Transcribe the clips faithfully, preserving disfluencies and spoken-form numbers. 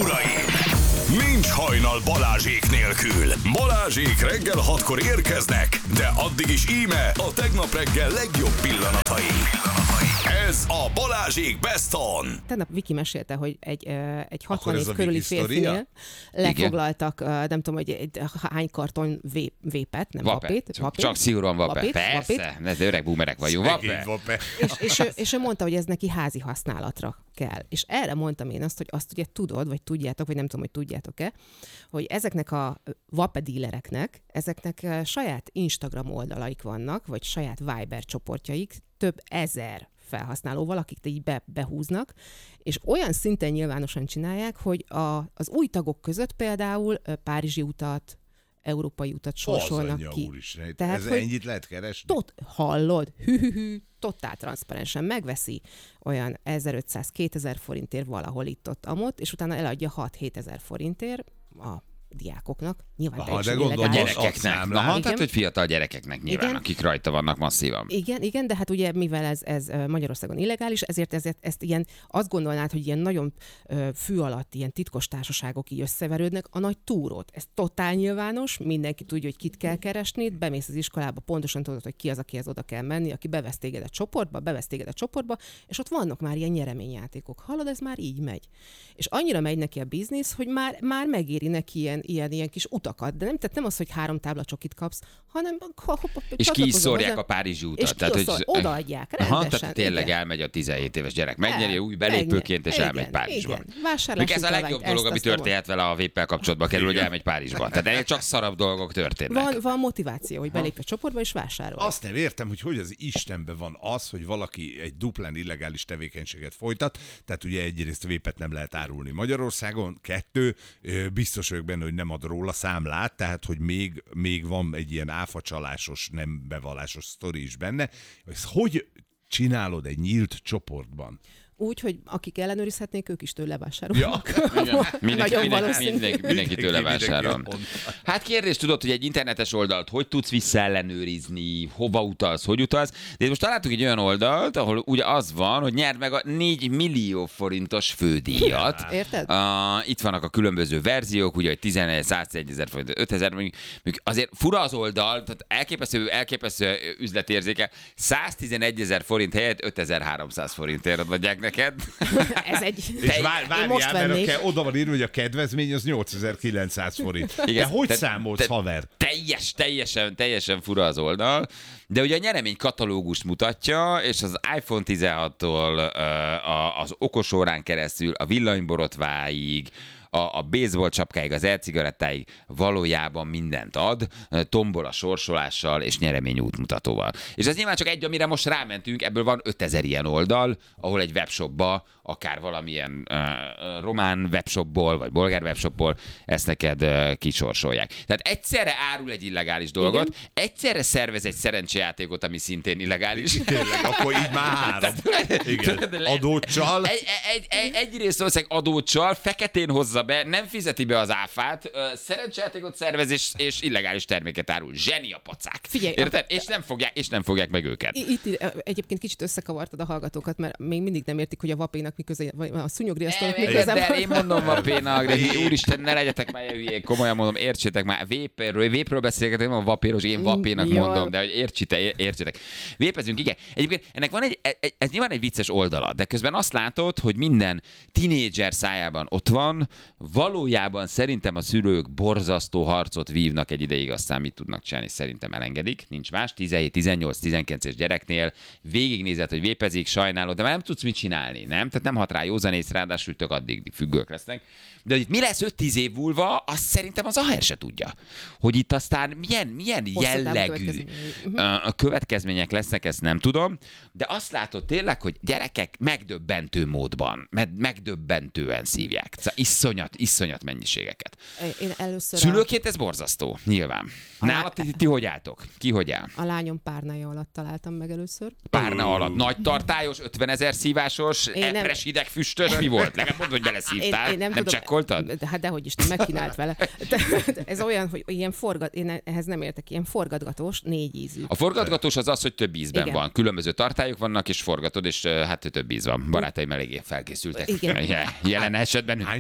uraim! Nincs hajnal Balázsék nélkül. Balázsék reggel hatkor érkeznek, de addig is íme a tegnap reggel legjobb pillanatai. Ez a Balázsék Best On. Tegnap Viki mesélte, hogy egy, egy hatvan év körüli férfinél lefoglaltak, nem tudom, hogy egy, hány karton vép, vépet, nem vapet. vapét. Csak, vapét. csak szigorúan vapet. vapét. Persze, ez öreg boomerek vagyunk. Vapet. Vapet. És, és, ő, és ő mondta, hogy ez neki házi használatra kell. És erre mondtam én azt, hogy azt ugye tudod, vagy tudjátok, vagy nem tudom, hogy tudjátok-e, hogy ezeknek a vapedílereknek, ezeknek saját Instagram oldalaik vannak, vagy saját Viber csoportjaik, több ezer felhasználóval, akik így be, behúznak, és olyan szinten nyilvánosan csinálják, hogy a, az új tagok között például Párizsi utat, európai utat sorsolnak Azanya, ki. Úristen, Tehát, ez hogy ennyit lehet keresni? Tot, hallod? Hű-hű-hű, totál transzparensen megveszi olyan ezerötszáz-kétezer forintért valahol itt-ott amott, és utána eladja hat-hétezer forintért a diákoknak. Nyilván Aha, teljesen de gondolom, A illegális. gyerekeknek. Na, tehát, hogy fiatal gyerekeknek nyilván, Igen. akik rajta vannak masszívan. Igen, igen, de hát ugye mivel ez, ez Magyarországon illegális, ezért, ezért ezt ilyen, azt gondolnád, hogy ilyen nagyon ö, fű alatt ilyen titkos társaságok így összeverődnek, a nagy túrót. Ez totál nyilvános, mindenki tudja, hogy kit kell keresni, bemész az iskolába, pontosan tudod, hogy ki az, akihez oda kell menni, aki bevesz téged a csoportba, bevesz téged a csoportba, és ott vannak már ilyen nyereményjátékok. Hallod, ez már így megy. És annyira megy neki a biznisz, hogy már, már megéri neki ilyen, ilyen, ilyen kis utakat, de nem, tehát nem az, hogy három tábla csokit kapsz, hanem és ki is szórják a Párizsi utat. És tehát, hogy... odaadják, Aha, rendesen. tehát tényleg igen. elmegy a tizenhét éves gyerek. Megnyeri új belépőként, és igen, elmegy Párizsba. Igen, vásárlási ez a legjobb dolog, ami történhet vele a véppel kapcsolatban kerül, hogy elmegy Párizsba. Tehát ennél csak szarabb dolgok történnek. Van, van motiváció, hogy belépj a csoportba és vásárol. Azt nem értem, hogy hogy az Istenben van az, hogy valaki egy duplán illegális tevékenységet folytat, tehát ugye egyrészt vépet nem lehet árulni Magyarországon, kettő, biztos vagyok benne, hogy nem ad róla számlát, tehát hogy még, még van egy ilyen áfacsalásos, nem bevallásos sztori is benne. Ezt hogy csinálod egy nyílt csoportban? Úgy, hogy akik ellenőrizhetnék, ők is tőle vásárolnak. Ja. Igen. Mindenki, Nagyon mindenki, valószínű. mindenki, mindenki tőle Mindenki vásárol. mindenki Hát kérdés, tudod, hogy egy internetes oldalt hogy tudsz visszaellenőrizni, hova utalsz, hogy utalsz. De most találtuk egy olyan oldalt, ahol ugye az van, hogy nyerd meg a négy millió forintos fődíjat. Érted? Uh, itt vannak a különböző verziók, ugye, hogy tizenegy, százegy ezer forint, ötezer, mondjuk, mondjuk azért fura az oldal, tehát elképesztő, elképesztő üzletérzéke, száztizenegy ezer forint helyett ötezer-háromszáz forintért adják neked. Ez egy... És vár, Én most várjál, mert vennék. ke, oda van írva, hogy a kedvezmény az nyolcezer-kilencszáz forint. Igen, De hogy te- számolsz, te- haver? Teljes, teljesen, teljesen fura az oldal, de ugye a nyeremény katalógust mutatja, és az iPhone tizenhattól uh, az okosórán keresztül a villanyborotváig, a, a baseball csapkáig, az e-cigarettáig valójában mindent ad, tombol a sorsolással és nyeremény útmutatóval. És ez nyilván csak egy, amire most rámentünk, ebből van ötezer ilyen oldal, ahol egy webshopba, akár valamilyen uh, román webshopból, vagy bolgár webshopból ezt neked uh, kisorsolják. Tehát egyszerre árul egy illegális dolgot, igen. Egyszerre szervez egy szerencsejátékot, ami szintén illegális. Tényleg, akkor így már három. Igen. Adóccsal. Egy, egy, egy, egyrészt valószínűleg adóccsal, feketén hozza be, nem fizeti be az áfát, szerencsejátékot szervez és, és illegális terméket árul. Zseni a pacák. Figyelj, érted? És nem fogják, és nem fogják meg őket. Itt egyébként kicsit összekavartad a hallgatókat, mert még mindig nem értik, hogy a vapénak mi köze, vagy a szúnyogriasztónak mi köze De van. én mondom vapénak, de úristen, ne legyetek már hülyék, komolyan mondom, értsétek már, vépről, vépről beszélgetek, nem a vapéros, én vapénak Jó. mondom, de hogy értsétek, értsétek. Vépezünk, igen. Egyébként ennek van egy, egy, ez nyilván egy vicces oldala, de közben azt látod, hogy minden tinédzser szájában ott van, valójában szerintem a szülők borzasztó harcot vívnak egy ideig, aztán mit tudnak csinálni, szerintem elengedik, nincs más, tizenhét, tizennyolc, tizenkilenc gyereknél végignézed, hogy vépezik, sajnálod, de már nem tudsz mit csinálni, nem? Tehát nem hat rá józanész, ráadásul tök addig függők lesznek. De hogy itt mi lesz öt-tíz év múlva, azt szerintem az á há er se tudja. Hogy itt aztán milyen, milyen jellegű következmények. következmények lesznek, ezt nem tudom, de azt látod tényleg, hogy gyerekek megdöbbentő módban, megdöbbentően szívják. Szóval iszonyat, iszonyat mennyiségeket. Én először Szülőként ez borzasztó, nyilván. Nálad ti, ti hogy álltok? Ki hogy áll? A lányom párnája alatt találtam meg először. Párna alatt. Nagy tartályos, ötvenezer szívásos, Én epres hideg füstös, mi volt? Legalább mondd, hogy beleszívtál. Én, én nem, nem tudom, csekkoltad? De, hát dehogy is, nem megkínált vele. De, de ez olyan, hogy ilyen forgat, én ehhez nem értek, ilyen forgatgatós, négy ízű. A forgatgatós az az, hogy több ízben Igen. van. Különböző tartályok vannak, és forgatod, és hát több íz van. Barátaim eléggé felkészültek. Igen. Jelen esetben. Hány slukkol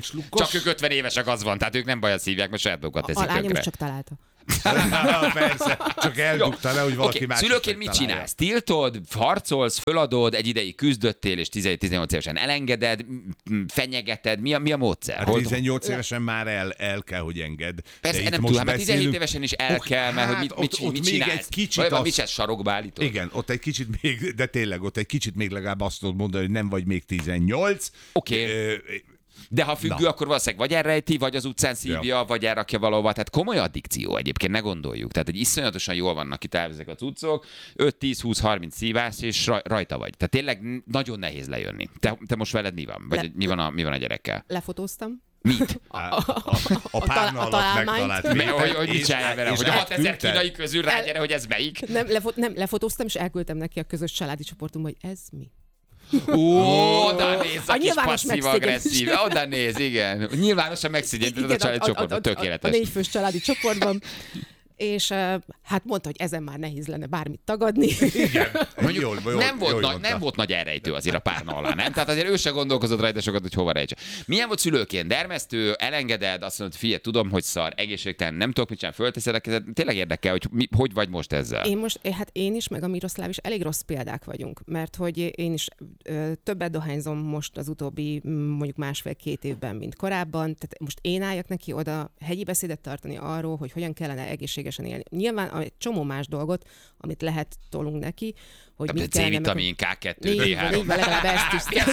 csak ők ötven évesek, az van, tehát ők nem bajat szívják, mert saját magukat teszik A lányom tönkre. is csak találta. Persze, csak eldugta le, hogy valaki okay. más. Szülőként mit csinálsz? Tiltod, harcolsz, föladod, egy ideig küzdöttél, és tizenhét-tizennyolc évesen elengeded, fenyegeted, mi a, mi a módszer? Hát tizennyolc évesen már el, el kell, hogy engedd. Persze, nem tudom, hát tizenhét évesen is el kell, mert hogy mit, hát, mit, ott, mit, ott mit még csinálsz? egy kicsit Vagy az... mit csinálsz, sarokba állítod? Igen, ott egy kicsit még, de tényleg ott egy kicsit még legalább azt tudod mondani, hogy nem vagy még tizennyolc. Oké. Okay. De ha függő, Na. akkor valószínűleg vagy elrejti, vagy az utcán szívja, ja. vagy elrakja valahova. Tehát komoly addikció egyébként, ne gondoljuk. Tehát egy iszonyatosan jól vannak itt ezek a cuccok, öt, tíz, húsz, harminc szívás, és rajta vagy. Tehát tényleg nagyon nehéz lejönni. Te, te most veled mi van? Vagy Le... mi, van a, mi van a gyerekkel? Lefotóztam. Mit? A, a, a, a párna a alatt megtalált. Hogy, hogy mit csinálja vele? Hogy a hatezer kínai közül El... rágyere, hogy ez melyik? Nem, lefot, nem, lefotóztam, és elküldtem neki a közös családi csoportunkba, hogy ez mi. Ó, oda néz a, a kis passzív-agresszív. Oda néz, igen. Nyilvánosan megszégyented a családi csoportban, tökéletes. A négyfős családi csoportban. És uh, hát mondta, hogy ezen már nehéz lenne bármit tagadni. Igen. Mondjuk, jól, jól, nem, volt jól nagy, nem volt nagy elrejtő azért a párna alá, nem? Tehát azért ő se gondolkozott rajta sokat, hogy hova rejtse. Milyen volt szülőként? Dermesztő, elengeded, azt mondod, figyelj, tudom, hogy szar, egészségtelen, nem tudok mit csinálni, fölteszed a kezed. Tényleg érdekel, hogy mi, hogy vagy most ezzel? Én most, hát én is, meg a Miroszláv is elég rossz példák vagyunk, mert hogy én is ö, többet dohányzom most az utóbbi mondjuk másfél-két évben, mint korábban. Tehát most én álljak neki oda hegyi beszédet tartani arról, hogy hogyan kellene egészségesen élni. Nyilván egy csomó más dolgot, amit lehet tolunk neki, hogy mit kellene... C-vitamin, ká kettő, dé három. Négy, legalább ezt is.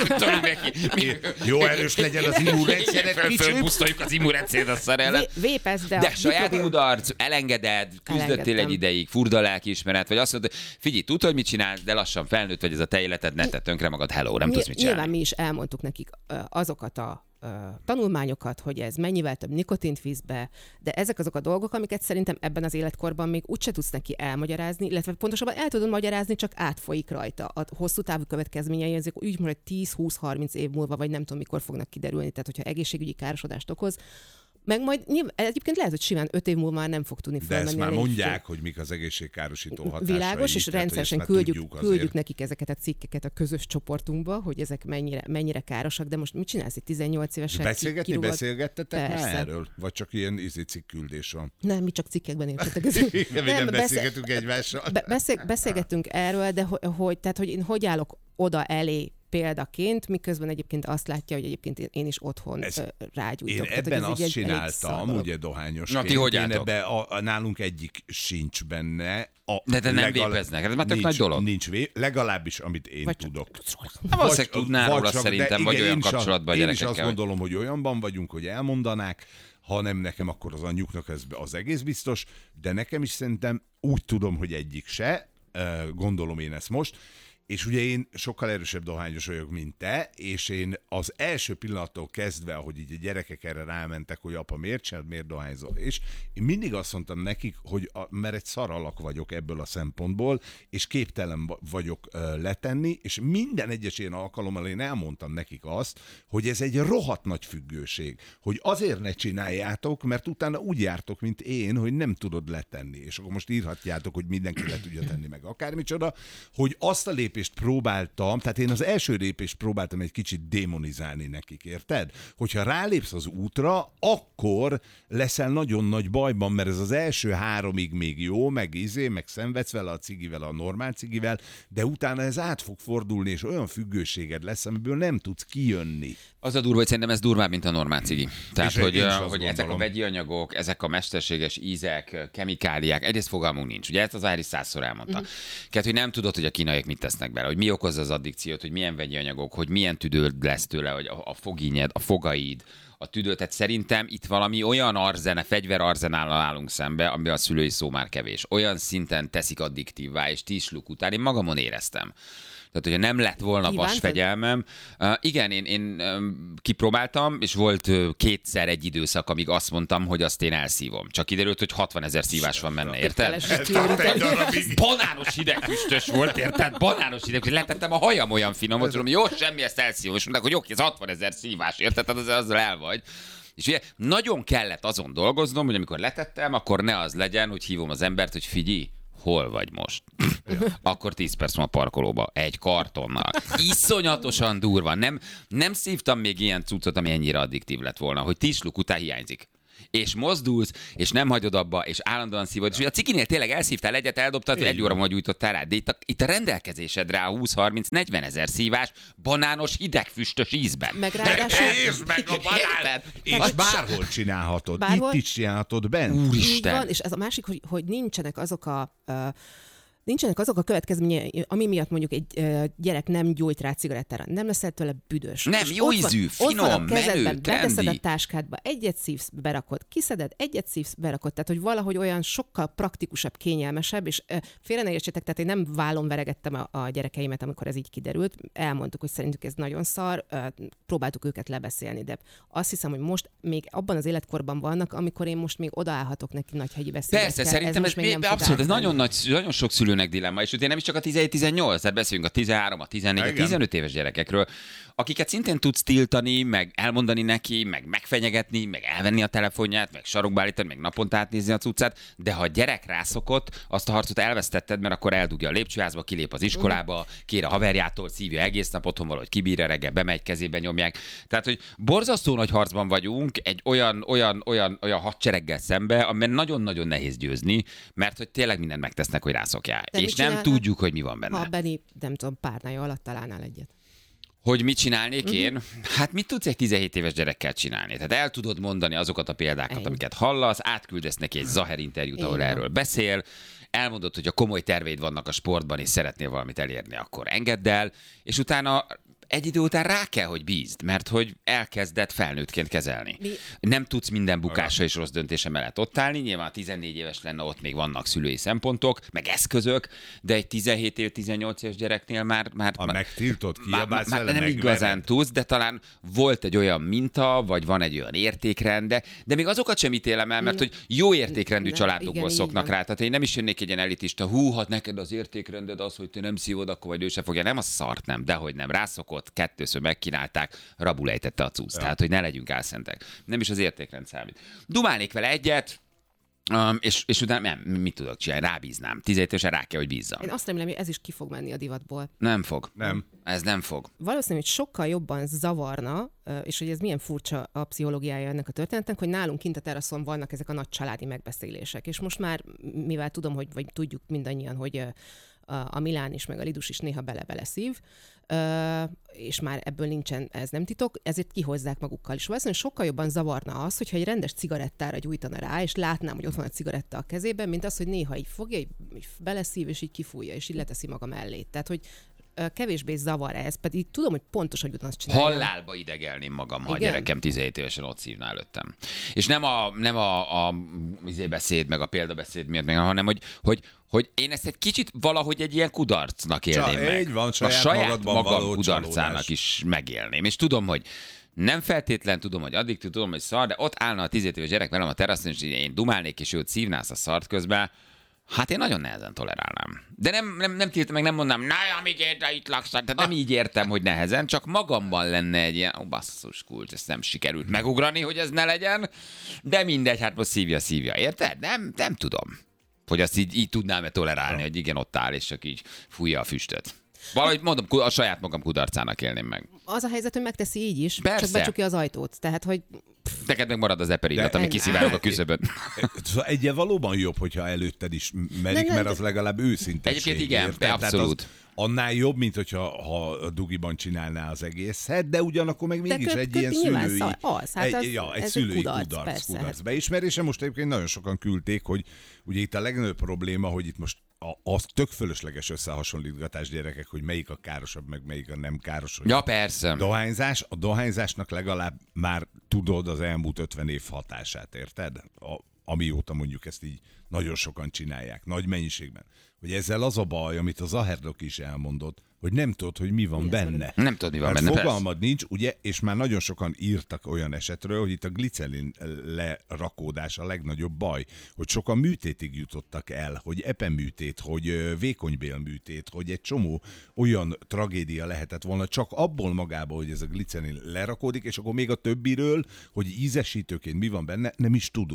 Jó erős legyen az immunrendszeret. Fölbusztoljuk az immunrendszeret a szar ellen. Vépesz, de... De saját kudarc, elengeded, küzdöttél egy ideig, furda lelkiismeret, vagy azt mondod, figyelj, tudod, hogy mit csinálsz, de lassan felnőtt vagy, ez a te életed, ne tedd tönkre magad, hello, nem tudsz mit csinálni. Nyilván mi is elmondtuk nekik azokat a tanulmányokat, hogy ez mennyivel több nikotint visz be, de ezek azok a dolgok, amiket szerintem ebben az életkorban még úgyse tudsz neki elmagyarázni, illetve pontosabban el tudod magyarázni, csak átfolyik rajta. A hosszú távú következményei ezek úgy mondjuk tíz, húsz, harminc év múlva, vagy nem tudom mikor fognak kiderülni, tehát hogyha egészségügyi károsodást okoz, meg majd nyilván, egyébként lehet, hogy simán öt év múlva már nem fog tudni felmenni. De ezt már mondják, hogy mik az egészségkárosító hatásai. Világos, és tehát, rendszeresen küldjük, küldjük nekik ezeket a cikkeket a közös csoportunkba, hogy ezek mennyire, mennyire károsak, de most mit csinálsz itt tizennyolc évesen? Beszélgetni, kirúgod? beszélgettetek már erről? Vagy csak ilyen ízi cikküldés van? Nem, mi csak cikkekben értetek. Nem, nem beszélgetünk egymással. Be, beszél, beszélgetünk erről, de hogy, hogy, tehát, hogy én hogy állok oda elé példaként, miközben egyébként azt látja, hogy egyébként én is otthon ez, rágyújtok. Én ebben tehát, azt csináltam, ugye dohányosként. Na, ti hogy én ebbe a, a, nálunk egyik sincs benne. A de de nem legalább, vépeznek, ez már tök nagy dolog. Nincs vép, legalábbis amit én vagy tudok. Valószínűleg tudnál róla szerintem, vagy olyan kapcsolatban gyerekekkel. Én is azt gondolom, hogy olyanban vagyunk, hogy elmondanák, ha nem nekem, akkor az anyjuknak ez az egész biztos, de nekem is szerintem úgy tudom, hogy egyik se, gondolom én ezt most, és ugye én sokkal erősebb dohányos vagyok, mint te, és én az első pillanattól kezdve, ahogy így a gyerekek erre rámentek, hogy apa, miért csinálod, miért dohányzol, és én mindig azt mondtam nekik, hogy a, mert egy szar alak vagyok ebből a szempontból, és képtelen vagyok uh, letenni, és minden egyes ilyen alkalommal én elmondtam nekik azt, hogy ez egy rohadt nagy függőség, hogy azért ne csináljátok, mert utána úgy jártok, mint én, hogy nem tudod letenni, és akkor most írhatjátok, hogy mindenki le tudja tenni meg akármicsoda, hogy azt a lépést próbáltam, tehát én az első lépést próbáltam egy kicsit démonizálni nekik, érted? Hogyha rálépsz az útra, akkor leszel nagyon nagy bajban, mert ez az első háromig még jó, meg izé, meg szenvedsz vele a cigivel, a normál cigivel, de utána ez át fog fordulni, és olyan függőséged lesz, amiből nem tudsz kijönni. Az a durva, hogy szerintem ez durvább, mint a normál cigi. Tehát, és hogy, hogy ezek a vegyi anyagok, ezek a mesterséges ízek, kemikáliák, egyrészt fogalmunk nincs. Ugye ezt az Ári százszor elmondta. Uh-huh. Tehát, hogy nem tudod, hogy a kínaiak mit tesznek bele, hogy mi okozza az addikciót, hogy milyen vegyi anyagok, hogy milyen tüdőd lesz tőle, hogy a, a fogínyed, a fogaid, a tüdő. Tehát szerintem itt valami olyan arzene, fegyverarzenállal állunk szembe, amiben a szülői szó már kevés. Olyan szinten teszik addiktívvá, és tízsluk után én magamon éreztem. Tehát, hogyha nem lett volna vasfegyelmem. Uh, igen, én, én um, kipróbáltam, és volt uh, kétszer egy időszak, amíg azt mondtam, hogy azt én elszívom. Csak kiderült, hogy hatvanezer szívás van benne, érted? Banános hidegfüstös volt, érted? Banános hidegfüstös. Letettem a hajam olyan finom, hogy tudom, jó, semmi, ezt elszívom. És mondták, hogy oké, ez hatvanezer szívás, érted? Tehát azzal el vagy. És ugye nagyon kellett azon dolgoznom, hogy amikor letettem, akkor ne az legyen, hogy hívom az embert, hogy figyelj, hol vagy most? Akkor tíz perc van a parkolóba, egy kartonnal. Iszonyatosan durva. Nem, nem szívtam még ilyen cuccot, ami ennyire addiktív lett volna, hogy tíz sluk után hiányzik. És mozdulsz, és nem hagyod abba, és állandóan szívod. És a cikinél tényleg elszívtál egyet, eldobtad, hogy egy óra múlva gyújtottál rá. De itt a, itt a rendelkezésedre a húsz harminc negyven ezer szívás banános hidegfüstös ízben. Meg ráadásul... Nézd meg a banán! És bárhol csinálhatod. Bárhol? Itt is csinálhatod bent. Úristen! Így van, és ez a másik, hogy, hogy nincsenek azok a... Uh, Nincsenek azok a következményei, ami miatt mondjuk egy uh, gyerek nem gyújt rá cigarettára. Nem leszel tőle büdös. Nem, És jó ott ízű, van, finom, ott van a kezedben, menő, beteszed trendi. a táskádba, egyet szívsz, berakod, kiszeded, egyet szívsz, berakod. Tehát, hogy valahogy olyan sokkal praktikusabb, kényelmesebb, és uh, félre ne értsétek, tehát én nem vállon veregettem a, a gyerekeimet, amikor ez így kiderült. Elmondtuk, hogy szerintük ez nagyon szar, uh, próbáltuk őket lebeszélni, de azt hiszem, hogy most még abban az életkorban vannak, amikor én most még odaállhatok neki Nagyhegyi beszélgetni. Persze, szerintem ez, ez abszolút, ez nagyon, nagy, nagyon sok szülőnek dilemma, és ugye nem is csak a tizenhét tizennyolc, tehát beszélünk a tizenhárom, a tizennégy, a tizenöt éves gyerekekről, akiket szintén tudsz tiltani, meg elmondani neki, meg megfenyegetni, meg elvenni a telefonját, meg sarokba állítani, meg naponta átnézni a cuccát, de ha a gyerek rászokott, azt a harcot elvesztetted, mert akkor eldugja a lépcsőházba, kilép az iskolába, kér a haverjától, szívja egész nap, otthon valahogy kibírja, reggel bemegy, kezébe nyomják. Tehát, hogy borzasztó nagy harcban vagyunk egy olyan, olyan, olyan, olyan hadsereggel szembe, amiben nagyon-nagyon nehéz győzni, mert hogy tényleg mindent megtesznek, hogy rászokjál. De és nem csinál, tudjuk, hogy mi van benne. Ha Benni, nem tudom, párnája alatt találnál egyet. Hogy mit csinálnék uh-huh. én? Hát mit tudsz egy tizenhét éves gyerekkel csinálni? Tehát el tudod mondani azokat a példákat, Ennyi. amiket hallasz, átküldesz neki egy Zaher interjút, ahol erről beszél, elmondod, hogy a komoly terveid vannak a sportban, és szeretnél valamit elérni, akkor engedd el, és utána egy idő után rá kell, hogy bízd, mert hogy elkezded felnőttként kezelni. Mi? Nem tudsz minden bukása és rossz döntése mellett ott állni, nyilván tizennégy éves lenne, ott még vannak szülői szempontok, meg eszközök, de egy tizenhét év, tizennyolc éves gyereknél már... már ha megtiltod, kiabálsz már, vele, már nem igazán tudsz, de talán volt egy olyan minta, vagy van egy olyan értékrend, de, de még azokat sem ítélem el, mert hogy jó értékrendű ne, családokból igen, szoknak rá. Tehát én nem is jönnék egy ilyen elitista, hú, hát neked az értékrended az, hogy te nem szívod, akkor vagy ő se fogja. Nem, az szart nem, dehogy nem. Rászokott, kettőször megkínálták, rabul ejtette a cucc. Ja. Tehát, hogy ne legyünk álszentek. Nem is az értékrend számít. Dumálnék vele egyet, Um, és, és utána nem, mit tudok csinálni? Rábíznám. tizenhét évesen rá kell, hogy bízzam. Én azt remélem, hogy ez is ki fog menni a divatból. Nem fog. Nem. Ez nem fog. Valószínű, hogy sokkal jobban zavarna, és hogy ez milyen furcsa a pszichológiája ennek a történetnek, hogy nálunk kint a teraszon vannak ezek a nagy családi megbeszélések. És most már, mivel tudom, hogy vagy tudjuk mindannyian, hogy a Milán is, meg a Lidus is néha bele-bele szív, és már ebből nincsen, ez nem titok, ezért kihozzák magukkal is. Valószínűleg sokkal jobban zavarna az, hogyha egy rendes cigarettára gyújtana rá, és látnám, hogy ott van a cigaretta a kezében, mint az, hogy néha így fogja, így beleszív, és így kifújja, és így leteszi maga mellé. Tehát, hogy kevésbé zavar ez, pedig tudom, hogy pontos, hogy ugyanazt csinálja. Halálba idegelném magam, ha a gyerekem tizenhét évesen ott szívná előttem. És nem a, nem a, a beszéd, meg a példabeszéd miatt, meg, hanem hogy, hogy, hogy én ezt egy kicsit valahogy egy ilyen kudarcnak élném Csa, meg. Így van, saját, a saját magam kudarcának csalódás. Is megélném. És tudom, hogy nem feltétlen tudom, hogy addiktív, tudom, hogy szar, de ott állna a tizenhét éves gyerek velem a teraszon, és én dumálnék, és őt szívnász a szart közben, hát én nagyon nehezen tolerálnám. De nem, nem, nem tiltom, meg nem mondnám, na, amíg érte, itt laksz. Tehát nem így értem, hogy nehezen, csak magamban lenne egy ilyen, ó, basszus, kulcs, ezt nem sikerült megugrani, hogy ez ne legyen, de mindegy, hát most szívja, szívja, érted? Nem, nem tudom, hogy azt így, így tudnám-e tolerálni, hogy igen, ott áll, és csak így fújja a füstöt. Valahogy mondom, a saját magam kudarcának élném meg. Az a helyzet, hogy megteszi így is, Persze. csak becsukja az ajtót. Tehát, hogy... Neked meg marad az eperillat, ami kiszivárog a küszöbön. Szóval egyen valóban jobb, hogyha előtted is merik, mert az legalább őszintesség. Egyébként igen, be, abszolút. Annál jobb, mint hogyha ha a dugiban csinálná az egészet, de ugyanakkor meg mégis köt, egy köt, ilyen nyilván szülői, szal, az, hát egy, az, ja, egy ez szülői egy kudarc, kudarc, persze, kudarc hát. beismerése. Most egyébként nagyon sokan küldték, hogy ugye itt a legnagyobb probléma, hogy itt most a, az tök fölösleges összehasonlítgatás gyerekek, hogy melyik a károsabb, meg melyik a nem káros. Ja, persze. Dohányzás, a dohányzásnak legalább már tudod az elmúlt ötven év hatását, érted? A, amióta mondjuk ezt így nagyon sokan csinálják, nagy mennyiségben. Hogy ezzel az a baj, amit az Zaherdok is elmondott, hogy nem tudod, hogy mi van benne. Nem tudod, mi van Mert benne, fogalmad persze. nincs, ugye, és már nagyon sokan írtak olyan esetről, hogy itt a glicelin lerakódás a legnagyobb baj, hogy sokan műtétig jutottak el, hogy epeműtét, hogy vékonybélműtét, hogy egy csomó olyan tragédia lehetett volna csak abból magából, hogy ez a glicelin lerakódik, és akkor még a többiről, hogy ízesítőként mi van benne, nem is tudunk.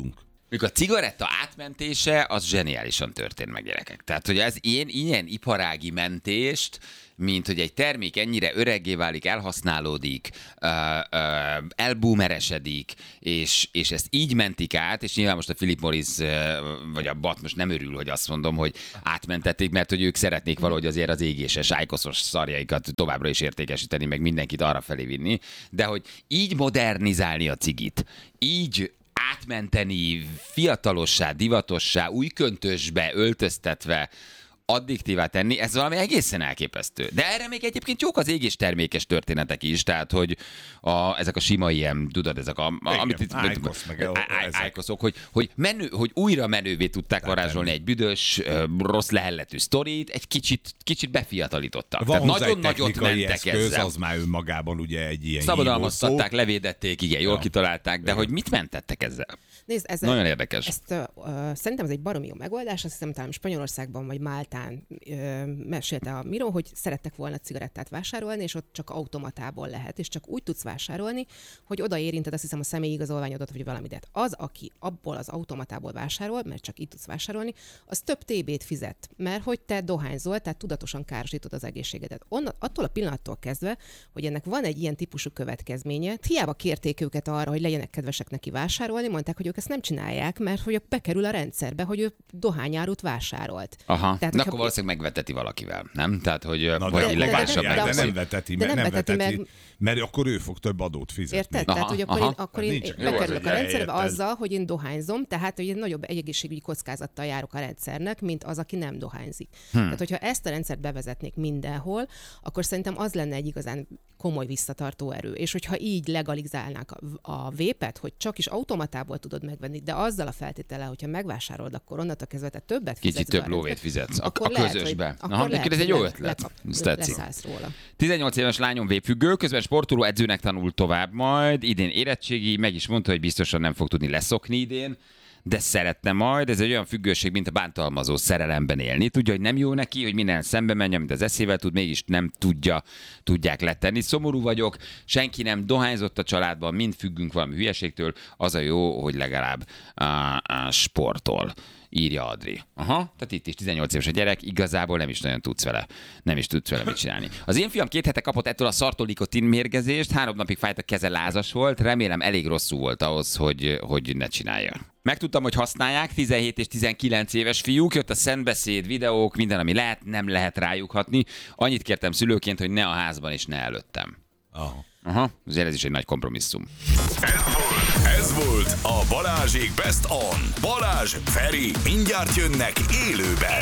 Mikor a cigaretta átmentése, az zseniálisan történt meg, gyerekek. Tehát, hogy ez ilyen, ilyen iparági mentést, mint hogy egy termék ennyire öreggé válik, elhasználódik, uh, uh, elboomeresedik, és, és ezt így mentik át, és nyilván most a Philip Morris uh, vagy a Bat most nem örül, hogy azt mondom, hogy átmentették, mert hogy ők szeretnék valahogy azért az égéses, ájkoszos szarjaikat továbbra is értékesíteni, meg mindenkit arra felé vinni, de hogy így modernizálni a cigit, így átmenteni fiatalossá, divatossá, új köntösbe öltöztetve, addiktívá tenni, ez valami egészen elképesztő. De erre még egyébként jók az égés termékes történetek is, tehát, hogy a, ezek a sima ilyen, tudod, ezek a, a igen, amit itt... ájkosz, meg a- ezek. Ájkoszok, hogy, hogy, menő, hogy újra menővé tudták varázsolni egy büdös, rossz lehelletű sztorit, egy kicsit, kicsit befiatalítottak. Van Tehát hozzá nagyon egy nagyot technikai mentek eszköz, ezzel. az már önmagában ugye egy ilyen Szabadalmaztatták, hívószó. levédették, igen, jól Ja. kitalálták, de hogy mit mentettek ezzel? Nézd, ez Nagyon érdekes. Ezt uh, uh, szerintem ez egy baromi jó megoldás, azt hiszem talán Spanyolországban vagy Máltán uh, mesélte a Miró, hogy szerettek volna cigarettát vásárolni, és ott csak automatából lehet, és csak úgy tudsz vásárolni, hogy oda érinted, azt hiszem, a személyi igazolványodat, vagy valami. De az, aki abból az automatából vásárol, mert csak így tudsz vásárolni, az több té bét fizet, mert hogy te dohányzol, tehát tudatosan károsítod az egészségedet. Onna, attól a pillanattól kezdve, hogy ennek van egy ilyen típusú következménye, hiába kérték őket arra, hogy legyenek kedvesek neki vásárolni, mondták, hogy ők ezt nem csinálják, mert hogy bekerül a rendszerbe, hogy ő dohányárut vásárolt. Aha, Tehát, de hogyha- akkor valószínűleg megveteti valakivel, nem? Tehát, hogy Na, vagy de, illegálisan de, de, de megveszi. nem veteti, De meg, nem nem veteti veteti, meg. mert akkor ő fog több adót fizetni. Érted? Aha, Tehát, hogy akkor aha. én, akkor én Nincs. én Jó, bekerülök az a egy rendszerbe elérted. azzal, hogy én dohányzom, tehát, hogy én nagyobb egészségügyi kockázattal járok a rendszernek, mint az, aki nem dohányzik. Hmm. Tehát, hogyha ezt a rendszert bevezetnék mindenhol, akkor szerintem az lenne egy igazán komoly visszatartó erő. És hogyha így legalizálnák a, a vépet, hogy csak is automatából tudod megvenni, de azzal a feltétele, hogyha megvásárolod, akkor onnantól kezdve te többet fizetsz. Kicsit be a több lóvét rendszerbe, fizetsz a, akkor a lehet, közösbe. Hogy, akkor Aha, lehet, ez egy hogy jó le- ötlet. lekap- Ez tetszik. leszállsz róla. tizennyolc éves lányom végfüggő, közben sportoló edzőnek tanul tovább majd, idén érettségi, meg is mondta, hogy biztosan nem fog tudni leszokni idén, de szeretne majd, ez egy olyan függőség, mint a bántalmazó szerelemben élni. Tudja, hogy nem jó neki, hogy minden szembe menjen, mint az eszével tud, mégis nem tudja, tudják letenni. Szomorú vagyok, senki nem dohányzott a családban, mind függünk valami hülyeségtől, az a jó, hogy legalább á, á, sportol. Írja Adri. Aha, tehát itt is tizennyolc éves a gyerek, igazából nem is nagyon tudsz vele, nem is tudsz vele mit csinálni. Az én fiam két hete kapott ettől a szartól nikotin mérgezést, három napig fájt a keze, lázas volt, remélem elég rosszul volt ahhoz, hogy, hogy ne csinálja. Megtudtam, hogy használják, tizenhét és tizenkilenc éves fiúk, jött a szentbeszéd, videók, minden, ami lehet, nem lehet rájuk hatni. Annyit kértem szülőként, hogy ne a házban és ne előttem. Aha. Aha, azért ez is egy nagy kompromisszum. Ez volt, ez volt a Balázsék Best On. Balázs, Feri, mindjárt jönnek élőben.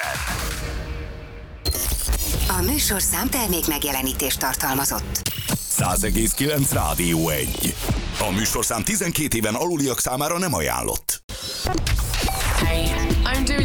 A műsorszám termék megjelenítést tartalmazott. száz egész kilenc Rádió egy. A műsorszám tizenkét éven aluliak számára nem ajánlott.